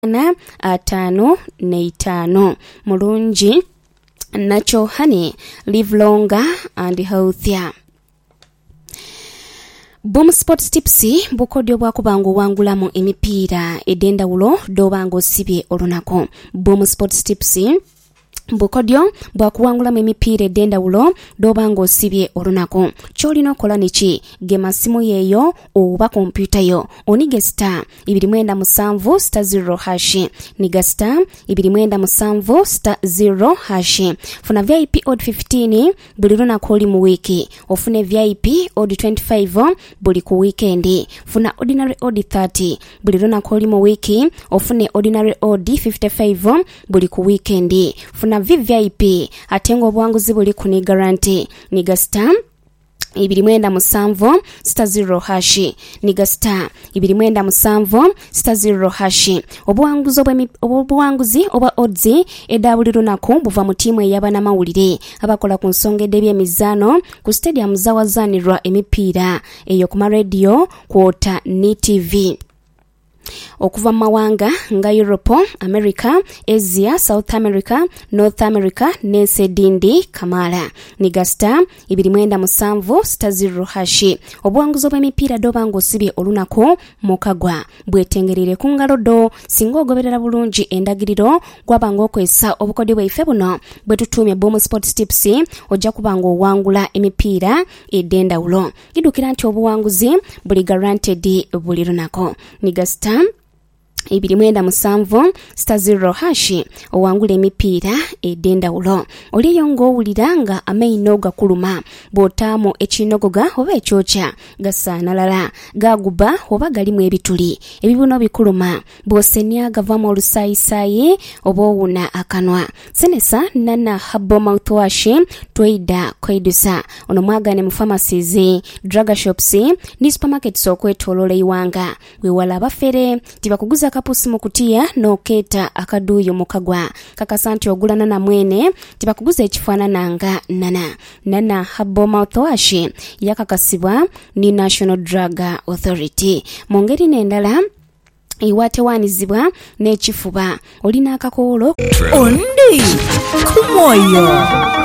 545 mulungi Nacho Honey, live longer and healthier. Boom Sports Tipsy bukodyo bwakubango wangulamu emipiira edendawulo dobango sibye olunako. Boom Sports Tipsy bukodyo bwakuwangulamu emipiira edendawulo dobango sibye olunako. Kyolina okola niki gema simu yeyo oba kompyuta yo onige star 297 star 0 hash niga star 297 star 0 hash. Funa VIP odd 15 buli lunako oli mu wiki, ofune VIP odd 25 buli ku weekend. Funa ordinary odd 30 buli lunako oli mu wiki, ofune ordinary odd 55 buli ku weekend. Funa VVIP atengo obwanguzi buli ku ni guarantee niga star 297 star 0 hash niga star 297 star 0 hash. Obuwanguzi oba odds edabuli lunako buva mu timu eyabana mawulire abakola ku nsonga eby'emizano ku stadium zawazanirwa emipiira eyo ku radio kwota ni TV. Okuva mawanga nga Europe, America, Asia, South America, North America, nese dindi kamala. Niga star 297 star 0 hash. Obuwanguzi bw'emipiira dobango sibye olunako mukagwa. Bwetengerere ku ngalo do singa ogoberera bulungi endagiriro gwabanga okwesa obukodyo bwaife buno bwe tutumye Boom Sports Tipsy ojja kubanga owangula emipiira edendawulo. Gidukira nti obuwanguzi buli guaranteed buli lunako. Niga star 297 star 0 hash owangula emipiira edendawulo. Oliyo ng'owulira nga amaino gakuluma bw'otaamu ekinogoga oba ekyokya gasaanalala gaguba oba galimu ebituli ebibuno bikuluma bw'osenya gavamu olusaayisayi oba owuna akanwa. Senesa Nana Habo Mouthwash Twaida Kwaidusa ono mwagane mu pharmacies, drug shops ni supermarkets okwetoloola iwanga. Wewala abafere tibakuguza kapusi mukutiya noketa akaduyo mukagwa. Kakasanti ogulana na mwene tibakuguza ekifaanananga Nana Habo Mouthwash yakakasibwa ni National Drug Authority. Mongeri n'endala iwatewanizibwa n'ekifuba olina akakoolo ondi kumoyo